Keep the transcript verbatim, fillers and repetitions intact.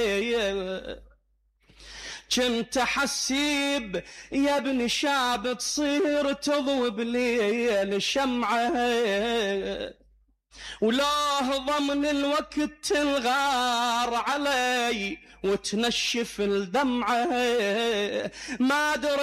كنت حسيب يا ابن شاب تصير تضوي بليل شمعة، ولاه ضمن الوقت تنغار علي وتنشف الدمعة، ما دري